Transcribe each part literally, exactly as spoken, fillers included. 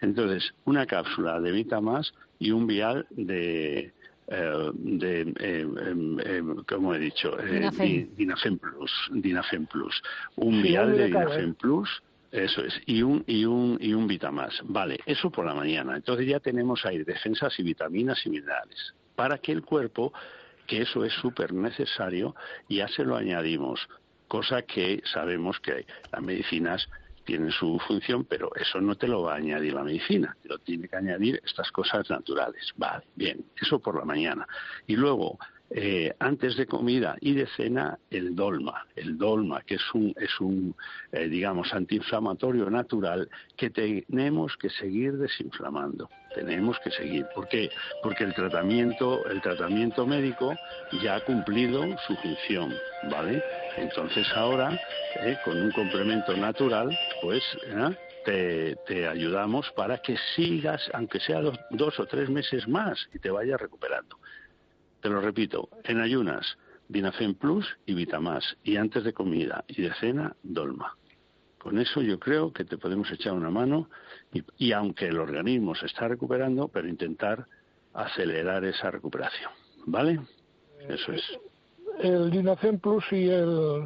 Entonces, una cápsula de Vitamás y un vial de... Eh, de, eh, eh, como he dicho, eh, Dinafen. Dinafen Plus, Dinafen Plus, un Sí, vial uno de de cada, Dinafen ¿eh? Plus, eso es, y un y un y un Vitamás, vale, eso por la mañana. Entonces ya tenemos ahí defensas y vitaminas y minerales para que el cuerpo, que eso es súper necesario, ya se lo añadimos, cosa que sabemos que las medicinas tienen su función, pero eso no te lo va a añadir la medicina, te lo tiene que añadir estas cosas naturales. Vale, bien, eso por la mañana. Y luego, eh, antes de comida y de cena, el dolma. El dolma, que es un, es un eh, digamos, antiinflamatorio natural que tenemos que seguir desinflamando. Tenemos que seguir. ¿Por qué? Porque el tratamiento, el tratamiento médico ya ha cumplido su función, ¿vale? Entonces ahora, eh, con un complemento natural, pues ¿eh? te, te ayudamos para que sigas, aunque sea dos, dos o tres meses más, y te vayas recuperando. Te lo repito, en ayunas, Dinafen Plus y Vitamás, y antes de comida y de cena, Dolma. Con eso yo creo que te podemos echar una mano, y, y aunque el organismo se está recuperando, pero intentar acelerar esa recuperación, ¿vale? Eso es. El Dinafen Plus y el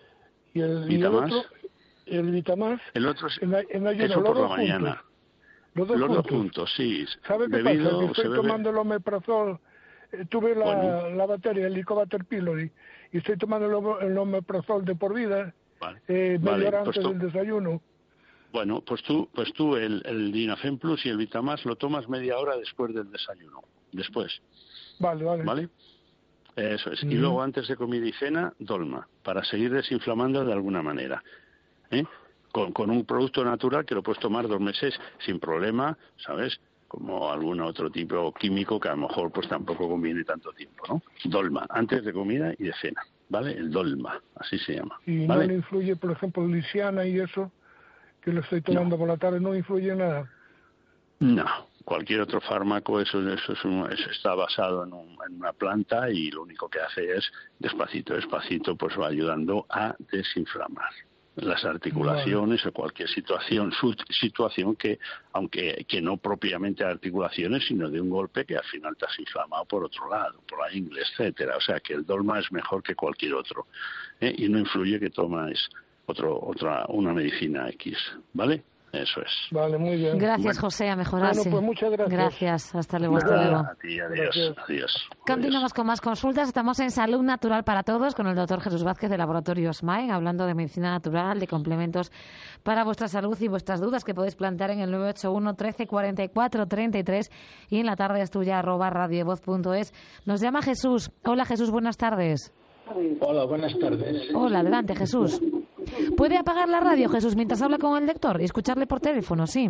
y el, y el otro, el Vitamás, el otro es, en, en ayuno, eso los por la dos mañana. Juntos. Los dos los juntos. dos juntos, sí. ¿Sabe qué Bebido, pasa? Que estoy bebe... tomando el omeprazol, eh, tuve la, bueno. la bacteria, el Helicobacter pylori, y estoy tomando el, el omeprazol de por vida, vale. eh, media vale, hora pues antes tú... del desayuno. Bueno, pues tú, pues tú el, el Dinafen Plus y el Vitamás lo tomas media hora después del desayuno. Después. Vale, vale. ¿Vale? Eso es. Mm. Y luego antes de comida y cena, Dolma, para seguir desinflamando de alguna manera. ¿Eh? Con, con un producto natural que lo puedes tomar dos meses sin problema, ¿sabes? Como algún otro tipo químico que a lo mejor pues tampoco conviene tanto tiempo, ¿no? Dolma, antes de comida y de cena, ¿vale? El Dolma, así se llama. Y ¿vale? no le influye, por ejemplo, lisiana y eso, que lo estoy tomando no. por la tarde, no influye nada. No, cualquier otro fármaco, eso, eso, es un, eso está basado en, un, en una planta y lo único que hace es, despacito, despacito, pues va ayudando a desinflamar las articulaciones vale. o cualquier situación, su, situación que, aunque que no propiamente articulaciones, sino de un golpe que al final te has inflamado por otro lado, por la ingle, etcétera. O sea que el Dolma es mejor que cualquier otro, ¿eh? Y no influye que tomes otro, otra, una medicina X, ¿vale? Eso es. Vale, muy bien. Gracias, bueno. José, a mejorarse. Bueno, pues muchas gracias. Gracias, hasta luego, hasta luego. A ti, adiós, adiós, adiós. Continuamos con más consultas. Estamos en Salud Natural para Todos con el doctor Jesús Vázquez de Laboratorios M A E, hablando de medicina natural, de complementos para vuestra salud y vuestras dudas que podéis plantear en el nueve ocho uno, trece, cuarenta y cuatro, treinta y tres y en la tarde es tuya, arroba radiovoz punto es. Nos llama Jesús. Hola, Jesús, buenas tardes. Hola, buenas tardes. Hola, adelante, Jesús. ¿Puede apagar la radio, Jesús, mientras habla con el doctor y escucharle por teléfono? Sí.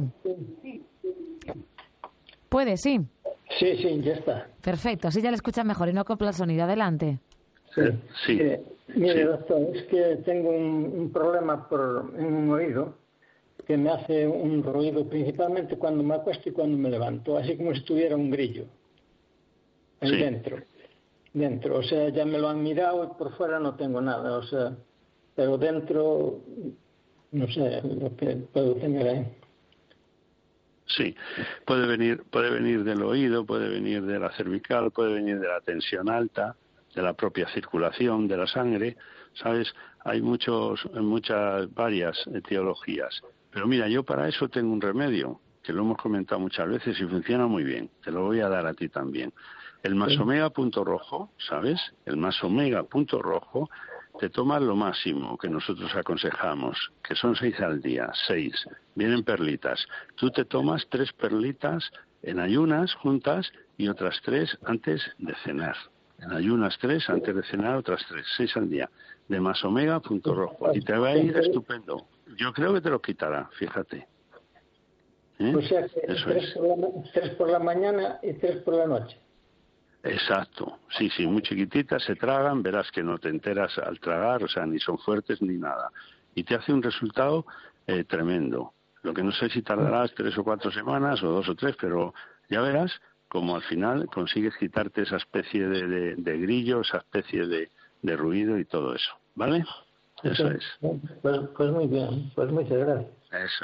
¿Puede? Sí. Sí, sí, ya está. Perfecto, así ya le escucha mejor y no copla el sonido. Adelante. Sí. sí. Eh, mire, sí. doctor, es que tengo un, un problema por, en un oído que me hace un ruido principalmente cuando me acuesto y cuando me levanto, así como si tuviera un grillo ahí sí. dentro. Dentro, o sea, ya me lo han mirado y por fuera no tengo nada, o sea, pero dentro no sé lo que puedo tener ahí. Sí, puede venir, puede venir del oído, puede venir de la cervical, puede venir de la tensión alta, de la propia circulación de la sangre, ¿sabes? Hay muchos, muchas, varias etiologías. Pero mira, yo para eso tengo un remedio, que lo hemos comentado muchas veces y funciona muy bien. Te lo voy a dar a ti también. El Masomega punto rojo, ¿sabes? El Masomega punto rojo, te tomas lo máximo que nosotros aconsejamos, que son seis al día, seis. Vienen perlitas. Tú te tomas tres perlitas en ayunas juntas y otras tres antes de cenar. En ayunas tres, antes de cenar otras tres, seis al día. De Masomega punto rojo. Y te va a ir estupendo. Yo creo que te lo quitará, fíjate. ¿Eh? O sea, que Eso tres, es. por la, tres por la mañana y tres por la noche. Exacto, sí, sí, muy chiquititas, se tragan, verás que no te enteras al tragar, o sea, ni son fuertes ni nada. Y te hace un resultado eh, tremendo. Lo que no sé si tardarás tres o cuatro semanas o dos o tres, pero ya verás como al final consigues quitarte esa especie de, de, de grillo, esa especie de, de ruido y todo eso, ¿vale? Eso es. Pues, pues muy bien, pues muchas gracias. Eso es.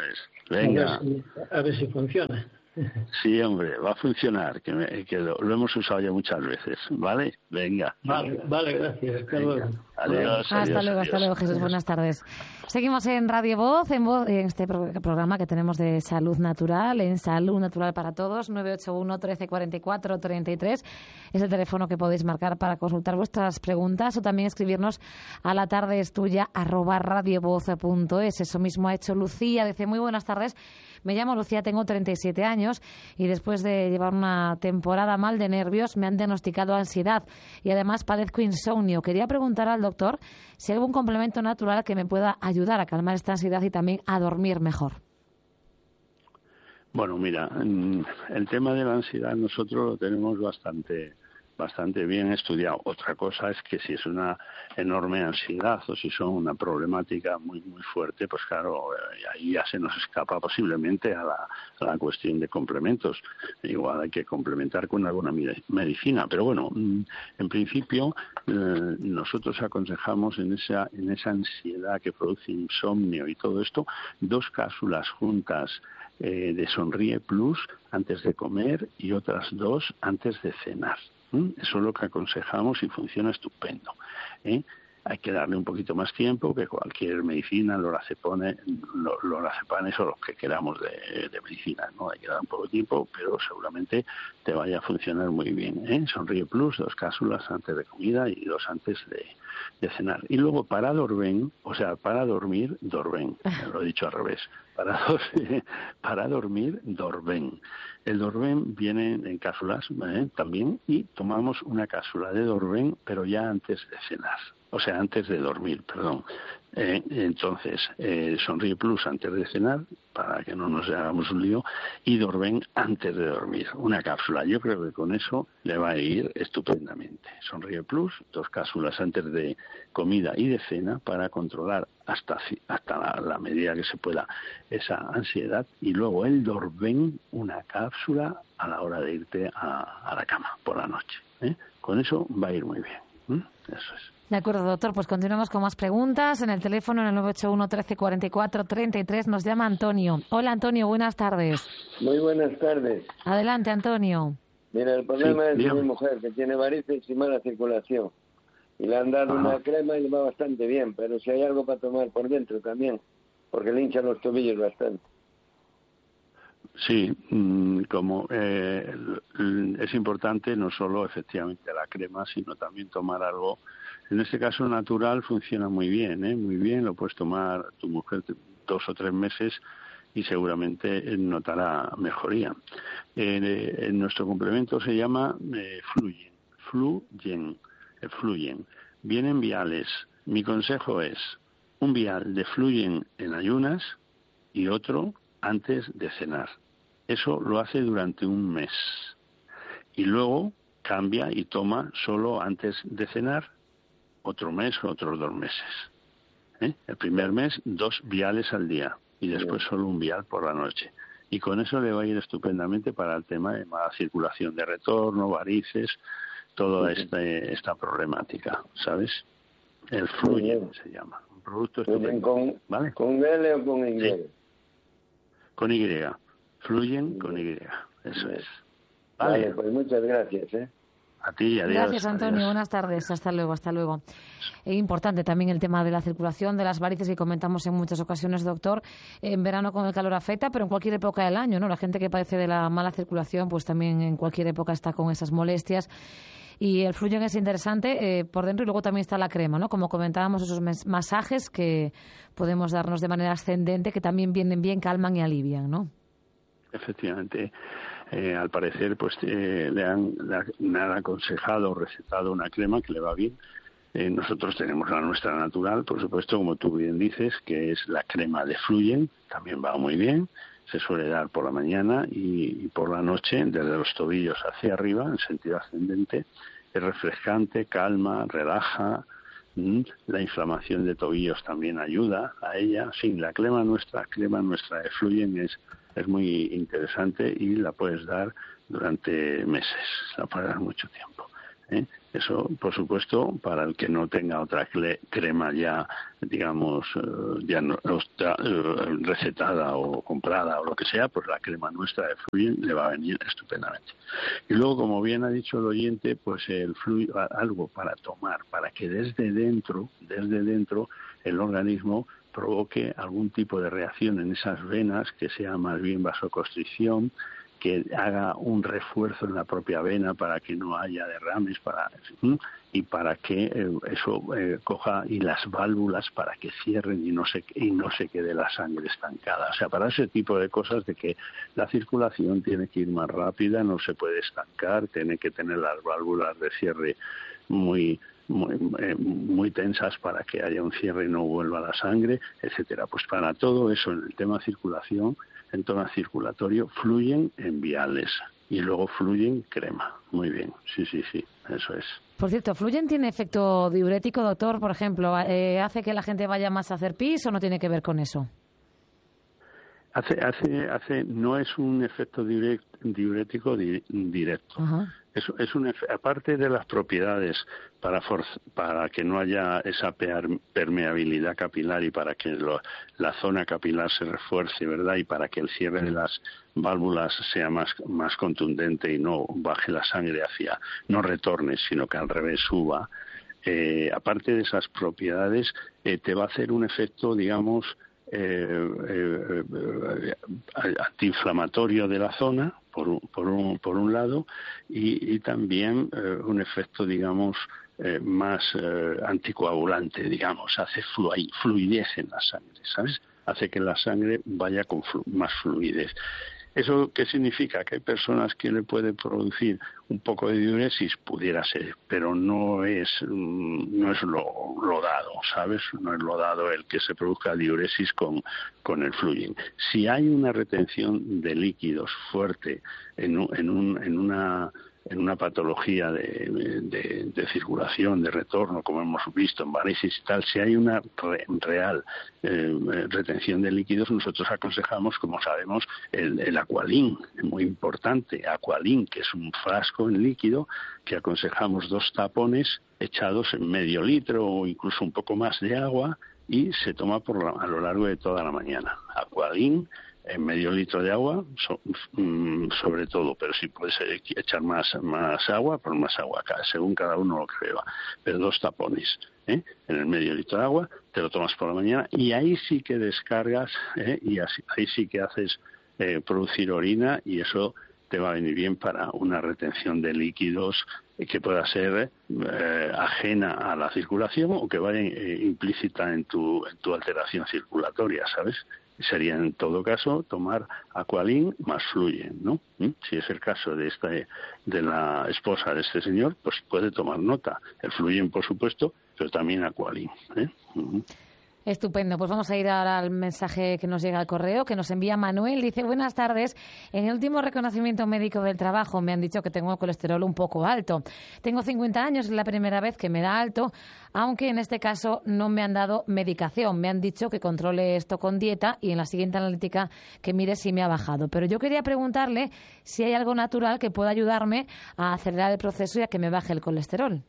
Venga. A ver si, a ver si funciona. Sí, hombre, va a funcionar, que, me, que lo, lo hemos usado ya muchas veces, ¿vale? Venga. Vale, vale, gracias. Hasta luego. Adiós, hasta adiós, luego, adiós. hasta luego, Jesús. Buenas tardes. Seguimos en Radio Voz, en, Voz, en este pro programa que tenemos de salud natural, en Salud Natural para Todos, nueve ocho uno, trece cuarenta y cuatro, treinta y tres. Es el teléfono que podéis marcar para consultar vuestras preguntas o también escribirnos a la tarde es tuya, arroba radiovoz punto es. Eso mismo ha hecho Lucía. Dice, muy buenas tardes. Me llamo Lucía, tengo treinta y siete años y después de llevar una temporada mal de nervios me han diagnosticado ansiedad y además padezco insomnio. Quería preguntar al doctor si hay algún complemento natural que me pueda ayudar a calmar esta ansiedad y también a dormir mejor. Bueno, mira, el tema de la ansiedad nosotros lo tenemos bastante bastante bien estudiado. Otra cosa es que si es una enorme ansiedad o si son una problemática muy muy fuerte, pues claro, ahí ya se nos escapa posiblemente a la, a la cuestión de complementos. Igual hay que complementar con alguna medicina, pero bueno, en principio eh, nosotros aconsejamos en esa en esa ansiedad que produce insomnio y todo esto, dos cápsulas juntas eh, de Sonríe Plus antes de comer y otras dos antes de cenar. Eso es lo que aconsejamos y funciona estupendo, ¿eh? Hay que darle un poquito más tiempo que cualquier medicina, lorazepone, lorazepanes o lo que queramos de, de medicina, ¿no? Hay que dar un poco de tiempo, pero seguramente te vaya a funcionar muy bien, ¿eh? Sonríe Plus, dos cápsulas antes de comida y dos antes de, de cenar. Y luego para dormir, o sea, para dormir, Dorben, lo he dicho al revés. Para, para dormir, Dorben. El Dorben viene en cápsulas, ¿eh? También, y tomamos una cápsula de Dorben, pero ya antes de cenar, o sea, antes de dormir, perdón. Eh, entonces, eh, Sonríe Plus antes de cenar, para que no nos hagamos un lío, y Dorben antes de dormir, una cápsula. Yo creo que con eso le va a ir estupendamente. Sonríe Plus, dos cápsulas antes de comida y de cena para controlar hasta, hasta la, la medida que se pueda esa ansiedad, y luego el Dorben, una cápsula a la hora de irte a, a la cama por la noche, ¿eh? Con eso va a ir muy bien. ¿eh? Eso es. De acuerdo, doctor. Pues continuamos con más preguntas. En el teléfono, en el nueve ocho uno, trece cuarenta y cuatro, treinta y tres, nos llama Antonio. Hola, Antonio. Buenas tardes. Muy buenas tardes. Adelante, Antonio. Mira, el problema sí, es dígame. mi mujer, que tiene varices y mala circulación. Y le han dado Ajá. una crema y le va bastante bien, pero si hay algo para tomar por dentro también, porque le hinchan los tobillos bastante. Sí, como eh, es importante no solo efectivamente la crema, sino también tomar algo. En este caso natural funciona muy bien, ¿eh? Muy bien, lo puedes tomar tu mujer dos o tres meses y seguramente notará mejoría. Eh, en nuestro complemento se llama eh, Fluyen, Fluyen, eh, Fluyen. Vienen viales. Mi consejo es un vial de Fluyen en ayunas y otro antes de cenar. Eso lo hace durante un mes. Y luego cambia y toma solo antes de cenar otro mes o otros dos meses. ¿Eh? El primer mes, dos viales al día y después solo un vial por la noche. Y con eso le va a ir estupendamente para el tema de mala circulación de retorno, varices, toda esta, esta problemática, ¿sabes? El Fluyen se llama. Un producto estupendo. ¿Con, ¿vale? ¿Con L o con Y? Sí. Con Y. Fluyen con Y. Eso es. Vale. Vale, pues muchas gracias, ¿eh? A ti, adiós. Gracias, Antonio. Adiós. Buenas tardes. Hasta luego, hasta luego. Es importante también el tema de la circulación, de las varices que comentamos en muchas ocasiones, doctor. En verano con el calor afecta, pero en cualquier época del año, ¿no? La gente que padece de la mala circulación, pues también en cualquier época está con esas molestias. Y el Fluyen es interesante eh, por dentro, y luego también está la crema, ¿no? Como comentábamos, esos masajes que podemos darnos de manera ascendente, que también vienen bien, calman y alivian, ¿no? Efectivamente. Eh, al parecer, pues eh, le, han, le han aconsejado o recetado una crema que le va bien. Eh, nosotros tenemos la nuestra natural, por supuesto, como tú bien dices, que es la crema de Fluyen, también va muy bien. Se suele dar por la mañana y, y por la noche, desde los tobillos hacia arriba, en sentido ascendente. Es refrescante, calma, relaja. Mm, la inflamación de tobillos también ayuda a ella. Sí, la crema nuestra, crema nuestra de Fluyen es es muy interesante y la puedes dar durante meses, la puedes dar mucho tiempo. ¿eh? Eso, por supuesto, para el que no tenga otra crema ya, digamos, ya no, está, recetada o comprada o lo que sea, pues la crema nuestra de Fluyen le va a venir estupendamente. Y luego, como bien ha dicho el oyente, pues el Fluyen, algo para tomar, para que desde dentro, desde dentro, el organismo provoque algún tipo de reacción en esas venas, que sea más bien vasoconstricción, que haga un refuerzo en la propia vena para que no haya derrames, para y para que eh, eso eh, coja, y las válvulas para que cierren y no se y no se quede la sangre estancada. O sea, para ese tipo de cosas, de que la circulación tiene que ir más rápida, no se puede estancar, tiene que tener las válvulas de cierre muy Muy, eh, muy tensas para que haya un cierre y no vuelva la sangre, etcétera. Pues para todo eso, en el tema circulación, en tema circulatorio, Fluyen en viales y luego Fluyen crema. Muy bien, sí, sí, sí, eso es. Por cierto, ¿Fluyen tiene efecto diurético, doctor? Por ejemplo, eh, ¿hace que la gente vaya más a hacer pis o no tiene que ver con eso? Hace, hace, hace, no es un efecto direct, diurético di, directo. Ajá. Es, es un, aparte de las propiedades para, for, para que no haya esa permeabilidad capilar y para que lo, la zona capilar se refuerce, ¿verdad? Y para que el cierre de las válvulas sea más, más contundente y no baje la sangre hacia, no retorne, sino que al revés suba. Eh, aparte de esas propiedades, eh, te va a hacer un efecto, digamos, Eh, eh, eh, antiinflamatorio de la zona por un, por un, por un lado y, y también eh, un efecto, digamos, eh, más eh, anticoagulante, digamos, hace flu- fluidez en la sangre, ¿sabes? Hace que la sangre vaya con flu- más fluidez. ¿Eso qué significa? Que hay personas que le puede producir un poco de diuresis, pudiera ser, pero no es no es lo, lo dado, ¿sabes? No es lo dado el que se produzca diuresis con, con el Fluyen. Si hay una retención de líquidos fuerte en, un, en, un, en una en una patología de, de, de circulación, de retorno, como hemos visto en varices y tal, si hay una re, real eh, retención de líquidos, nosotros aconsejamos, como sabemos, el, el Aqualin, muy importante, Aqualin, que es un frasco en líquido, que aconsejamos dos tapones echados en medio litro o incluso un poco más de agua, y se toma por la, a lo largo de toda la mañana. Aqualin en medio litro de agua, so, mm, sobre todo, pero si puedes echar más más agua, pues más agua, según cada uno lo que beba, pero dos tapones, ¿eh? En el medio litro de agua, te lo tomas por la mañana y ahí sí que descargas, ¿eh? Y así, ahí sí que haces eh, producir orina, y eso te va a venir bien para una retención de líquidos que pueda ser eh, ajena a la circulación o que vaya eh, implícita en tu, en tu alteración circulatoria, ¿sabes? Sería en todo caso tomar Aqualin más Fluyen, ¿no? ¿Mm? Si es el caso de esta de la esposa de este señor, pues puede tomar nota. El Fluyen, por supuesto, pero también Aqualin, ¿eh? Uh-huh. Estupendo. Pues vamos a ir ahora al mensaje que nos llega al correo, que nos envía Manuel. Dice: buenas tardes. En el último reconocimiento médico del trabajo me han dicho que tengo el colesterol un poco alto. Tengo cincuenta años, es la primera vez que me da alto, aunque en este caso no me han dado medicación. Me han dicho que controle esto con dieta y en la siguiente analítica que mire si me ha bajado. Pero yo quería preguntarle si hay algo natural que pueda ayudarme a acelerar el proceso y a que me baje el colesterol.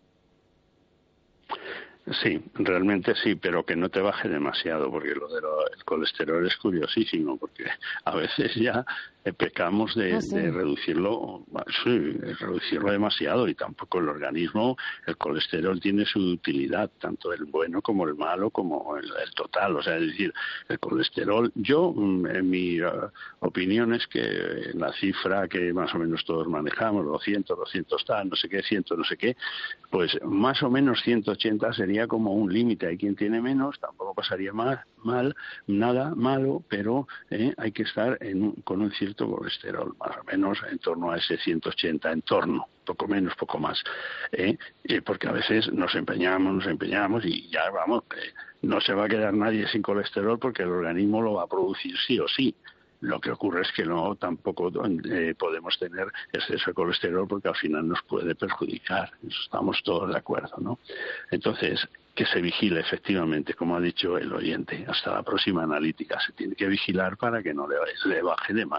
Sí, realmente sí, pero que no te baje demasiado, porque lo del de colesterol es curiosísimo, porque a veces ya eh, pecamos de, ah, sí. de reducirlo, sí, reducirlo demasiado, y tampoco el organismo, el colesterol tiene su utilidad, tanto el bueno como el malo, como el, el total, o sea, es decir, el colesterol, yo, en mi uh, opinión es que la cifra que más o menos todos manejamos, doscientos, doscientos tal, no sé qué, cien, no sé qué, pues más o menos ciento ochenta sería como un límite. Hay quien tiene menos, tampoco pasaría mal, mal nada malo, pero eh, hay que estar en un, con un cierto colesterol, más o menos en torno a ese ciento ochenta, en torno, poco menos, poco más, eh, eh, porque a veces nos empeñamos, nos empeñamos y ya vamos, eh, no se va a quedar nadie sin colesterol porque el organismo lo va a producir sí o sí. Lo que ocurre es que no tampoco eh, podemos tener exceso de colesterol porque al final nos puede perjudicar. Eso estamos todos de acuerdo, ¿no? Entonces, que se vigile efectivamente, como ha dicho el oyente, hasta la próxima analítica. Se tiene que vigilar para que no le, le baje de más.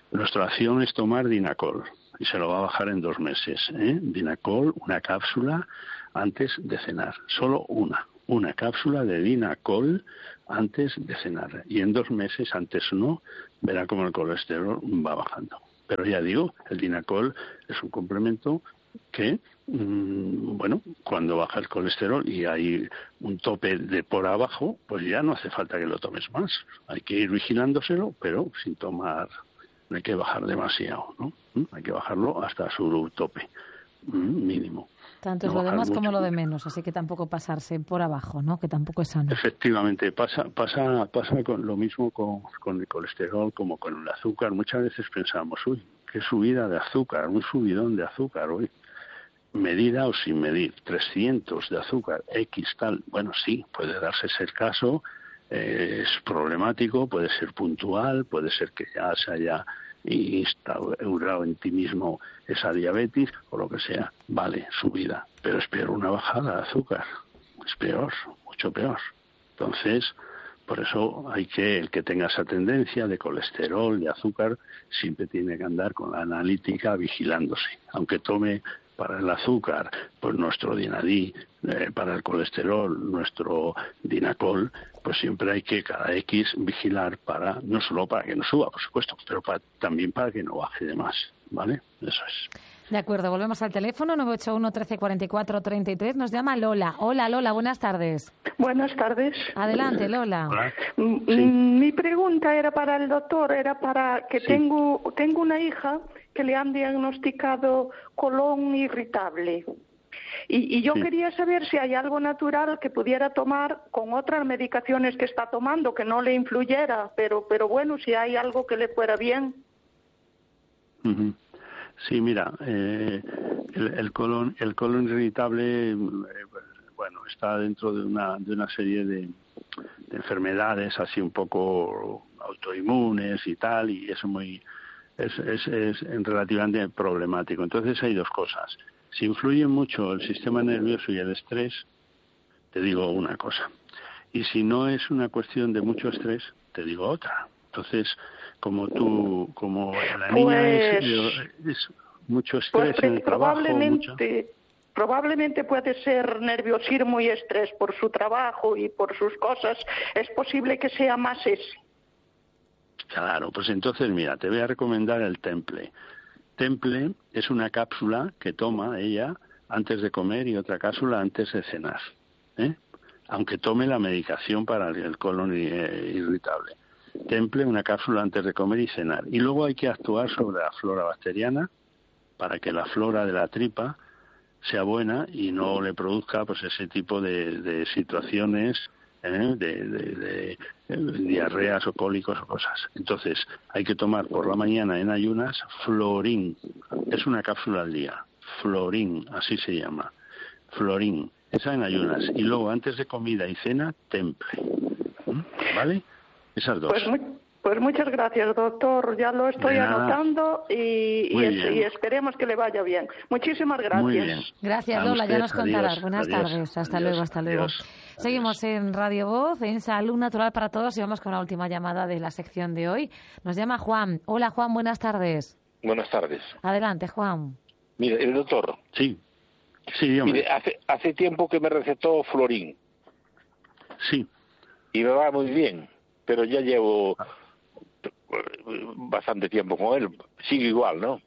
nuestra acción es tomar Dinacol y se lo va a bajar en dos meses. ¿eh? Dinacol, una cápsula antes de cenar, solo una, una cápsula de Dinacol antes de cenar. Y en dos meses, antes no, verá cómo el colesterol va bajando. Pero ya digo, el Dinacol es un complemento que, mmm, bueno, cuando baja el colesterol y hay un tope de por abajo, pues ya no hace falta que lo tomes más. Hay que ir vigilándoselo, pero sin tomar, no hay que bajar demasiado, ¿no? Hay que bajarlo hasta su tope mínimo. Tanto es no lo de más como lo de mucho. menos, así que tampoco pasarse por abajo, ¿no? Que tampoco es sano. Efectivamente, pasa pasa pasa con lo mismo con, con el colesterol como con el azúcar. Muchas veces pensamos, uy, qué subida de azúcar, un subidón de azúcar, uy, medida o sin medir, trescientos de azúcar, X tal. Bueno, sí, puede darse ese caso, eh, es problemático, puede ser puntual, puede ser que ya se haya instaurado en ti mismo esa diabetes o lo que sea. Vale, subida, pero es peor una bajada de azúcar, es peor, mucho peor. Entonces, por eso hay que, el que tenga esa tendencia de colesterol, de azúcar, siempre tiene que andar con la analítica vigilándose. Aunque tome para el azúcar, pues nuestro Dinadí, eh, para el colesterol, nuestro Dinacol, pues siempre hay que cada X vigilar para, no solo para que no suba, por supuesto, pero para, también para que no baje de más, ¿vale? Eso es. De acuerdo, volvemos al teléfono nueve ocho uno, trece, cuarenta y cuatro, treinta y tres. Nos llama Lola. Hola, Lola, buenas tardes. Buenas tardes. Adelante, Lola. Hola. Sí. Mi pregunta era para el doctor, era para que sí. tengo tengo una hija que le han diagnosticado colon irritable. Y, y yo sí. quería saber si hay algo natural que pudiera tomar con otras medicaciones que está tomando, que no le influyera, pero pero bueno, si hay algo que le fuera bien. Uh-huh. Sí, mira, eh, el, el colon el colon irritable, eh, bueno, está dentro de una de una serie de, de enfermedades así un poco autoinmunes y tal, y es muy es, es, es relativamente problemático. Entonces hay dos cosas. Si influye mucho el sistema nervioso y el estrés, te digo una cosa. Y si no es una cuestión de mucho estrés, te digo otra. Entonces, como tú, como la niña pues, es, es mucho estrés pues, en el trabajo, probablemente, mucho... probablemente puede ser nerviosismo y estrés por su trabajo y por sus cosas. Es posible que sea más ese. Claro, pues entonces mira, te voy a recomendar el Temple. Temple es una cápsula que toma ella antes de comer y otra cápsula antes de cenar, ¿eh? Aunque tome la medicación para el colon irritable. Temple, una cápsula antes de comer y cenar. Y luego hay que actuar sobre la flora bacteriana para que la flora de la tripa sea buena y no le produzca pues ese tipo de, de situaciones, ¿eh? de, de, de, de diarreas o cólicos o cosas. Entonces, hay que tomar por la mañana en ayunas Florín. Es una cápsula al día. Florín, así se llama. Florín. Esa en ayunas. Y luego, antes de comida y cena, Temple. ¿Vale? Esas dos. Pues, muy, pues muchas gracias, doctor. Ya lo estoy anotando y, y, es, y esperemos que le vaya bien. Muchísimas gracias. Muy bien. Gracias, Lola. Ya nos contarás. Buenas adiós, tardes. Hasta adiós, luego, hasta luego. Adiós. Seguimos en Radio Voz, en Salud Natural para Todos, y vamos con la última llamada de la sección de hoy. Nos llama Juan. Hola, Juan, buenas tardes. Buenas tardes. Adelante, Juan. Mire, el doctor. Sí. Sí, dígame. Mire, hace, hace tiempo que me recetó Florín. Sí. Y me va muy bien, pero ya llevo bastante tiempo con él. Sigue igual, ¿no?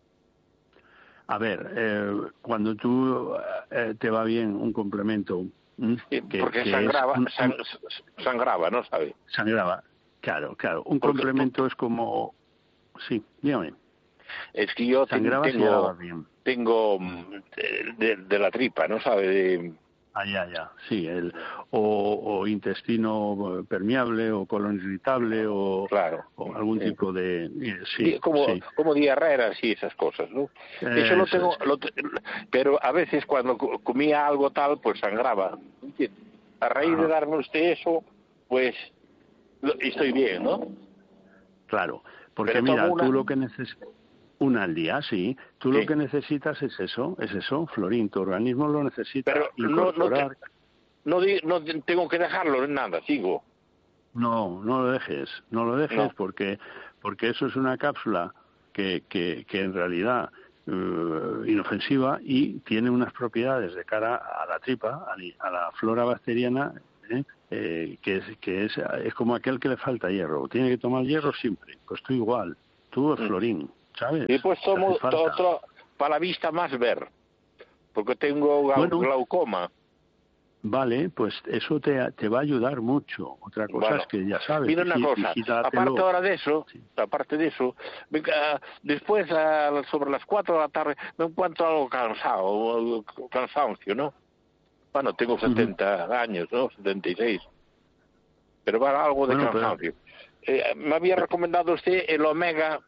A ver, eh, cuando tú eh, te va bien un complemento... Sí, que, porque que sangraba, un, sang, sangraba, ¿no sabe? Sangraba, claro, claro. Un porque, complemento es como... Sí, dígame. Es que yo sangraba, tengo, bien. tengo de, de la tripa, ¿no sabe? De... Ah, ya, ya, sí. El, o, o intestino permeable, o colon irritable, o, claro. o algún sí. tipo de... Sí, sí, como, sí. como diarreas y esas cosas, ¿no? Eh, Eso lo tengo... Es. Lo, pero a veces cuando comía algo tal, pues sangraba. ¿Entiendes? A raíz Ajá. de darme usted eso, pues estoy bien, ¿no? Claro, porque pero mira, una... tú lo que necesitas... Una al día, sí. Tú sí. lo que necesitas es eso, es eso, Florín. Tu organismo lo necesita. Pero incorporar. No, no, te, no, no tengo que dejarlo en nada, sigo. No, no lo dejes, no lo dejes no. porque porque eso es una cápsula que, que, que en realidad uh, inofensiva y tiene unas propiedades de cara a la tripa, a, a la flora bacteriana, ¿eh? Eh, que, es, que es, es como aquel que le falta hierro. Tiene que tomar hierro siempre. Pues tú igual. Tú el florín, ¿sabes? Y pues tomo otro para la vista más ver, porque tengo bueno, glaucoma. Vale, pues eso te, te va a ayudar mucho. Otra cosa bueno, es que ya sabes. Mira una cosa, aparte ahora de eso, sí. aparte de eso, venga, después uh, sobre las cuatro de la tarde me encuentro algo cansado, cansancio, ¿no? Bueno, tengo setenta uh-huh. años, ¿no? setenta y seis. Pero va algo de bueno, cansancio. Pero... Eh, me había recomendado usted el omega.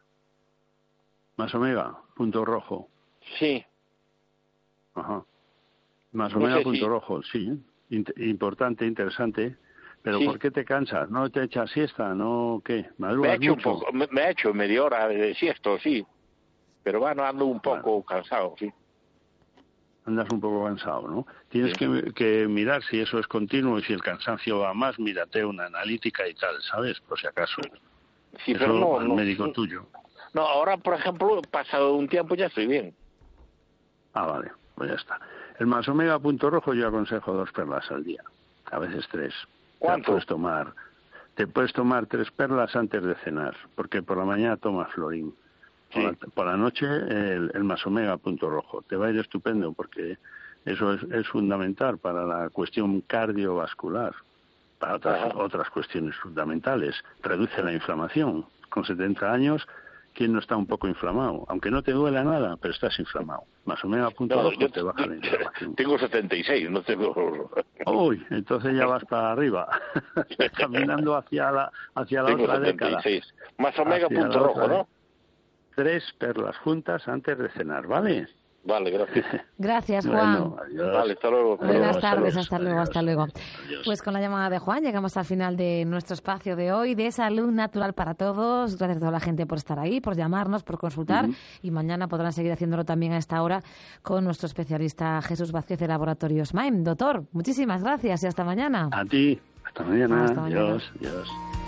Más omega, punto rojo. Sí. Ajá. Más omega, no sé punto si... rojo, sí. Int- importante, interesante. Pero sí. ¿por qué te cansas? ¿No te echas siesta? ¿No qué? ¿Madrugas me he hecho mucho? Un poco, me, me he hecho media hora de siesta, sí. Pero bueno, ando un poco bueno. cansado, sí. Andas un poco cansado, ¿no? Tienes sí. que, que mirar si eso es continuo y si el cansancio va más, mírate una analítica y tal, ¿sabes? Por si acaso. Sí, eso pero no, al no, médico no, tuyo. No, ahora, por ejemplo, pasado un tiempo ya estoy bien. Ah, vale, pues ya está. El más omega punto rojo yo aconsejo dos perlas al día, a veces tres. ¿Cuánto? Te puedes tomar, te puedes tomar tres perlas antes de cenar, porque por la mañana tomas florín. Sí. Por, la, por la noche el, el más omega punto rojo. Te va a ir estupendo porque eso es, es fundamental para la cuestión cardiovascular, para otras, otras cuestiones fundamentales. Reduce la inflamación. Con setenta años, ¿quién no está un poco inflamado? Aunque no te duela nada, pero estás inflamado. Más omega punto rojo no, te baja la inflamación. Tengo setenta y seis, no tengo... Uy, entonces ya vas para arriba, caminando hacia la, hacia la tengo otra setenta y seis. década. Más omega punto rojo, ¿no? Tres perlas juntas antes de cenar, ¿vale? Vale, gracias. Gracias, Juan. Bueno, adiós. Vale, hasta luego. Buenas tardes, adiós, hasta luego, adiós. hasta luego. Adiós. Pues con la llamada de Juan llegamos al final de nuestro espacio de hoy de Salud Natural para Todos. Gracias a toda la gente por estar ahí, por llamarnos, por consultar. Uh-huh. Y mañana podrán seguir haciéndolo también a esta hora con nuestro especialista Jesús Vázquez de Laboratorios Maim. Doctor, muchísimas gracias y hasta mañana. A ti. Hasta mañana. Hasta mañana. Adiós. Adiós.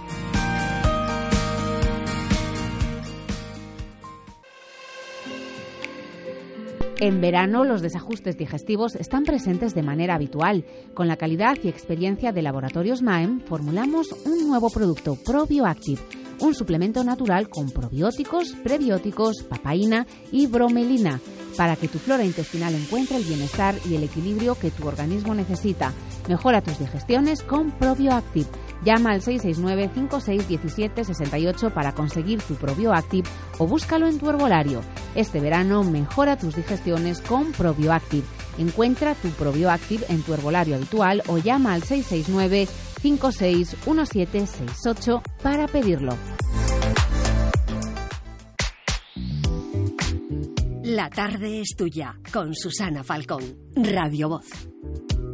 En verano, los desajustes digestivos están presentes de manera habitual. Con la calidad y experiencia de Laboratorios Maem, formulamos un nuevo producto, ProbioActive, un suplemento natural con probióticos, prebióticos, papaína y bromelina, para que tu flora intestinal encuentre el bienestar y el equilibrio que tu organismo necesita. Mejora tus digestiones con ProbioActive. Llama al seis seis nueve, cinco seis uno siete, seis ocho para conseguir tu ProbioActive o búscalo en tu herbolario. Este verano mejora tus digestiones con ProbioActive. Encuentra tu ProbioActive en tu herbolario habitual o llama al seis seis nueve, cinco seis uno siete, seis ocho para pedirlo. La tarde es tuya con Susana Falcón, Radio Voz.